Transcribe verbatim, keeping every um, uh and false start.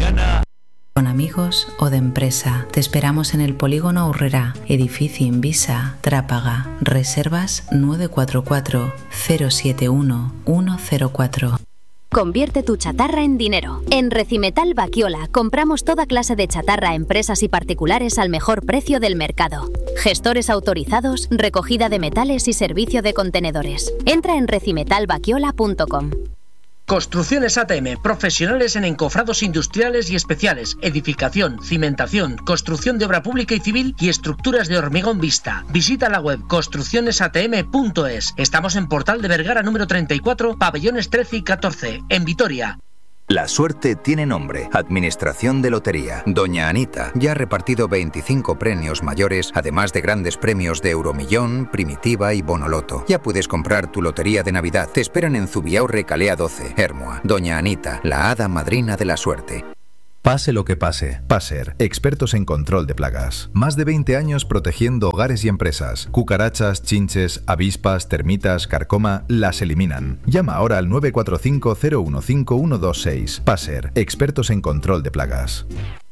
mañana. Con amigos o de empresa. Te esperamos en el Polígono Aurrera, edificio Invisa, Trápaga. Reservas nueve cuatro cuatro cero siete uno uno cero cuatro. Convierte tu chatarra en dinero. En Recimetal Bakiola compramos toda clase de chatarra a empresas y particulares al mejor precio del mercado. Gestores autorizados, recogida de metales y servicio de contenedores. Entra en recimetal bakiola punto com. Construcciones A T M, profesionales en encofrados industriales y especiales, edificación, cimentación, construcción de obra pública y civil y estructuras de hormigón vista. Visita la web construcciones a t m punto es. Estamos en Portal de Vergara número treinta y cuatro, pabellones trece y catorce, en Vitoria. La suerte tiene nombre. Administración de Lotería. Doña Anita ya ha repartido veinticinco premios mayores, además de grandes premios de Euromillón, Primitiva y Bonoloto. Ya puedes comprar tu lotería de Navidad. Te esperan en Zubiaurre, Calea doce, Hermoa. Doña Anita, la hada madrina de la suerte. Pase lo que pase, Passer, expertos en control de plagas. Más de veinte años protegiendo hogares y empresas. Cucarachas, chinches, avispas, termitas, carcoma, las eliminan. Llama ahora al nueve cuatro cinco cero uno cinco uno dos seis. Passer, expertos en control de plagas.